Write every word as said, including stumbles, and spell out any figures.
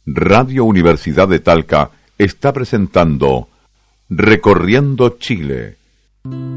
Radio Universidad de Talca está presentando Recorriendo Chile.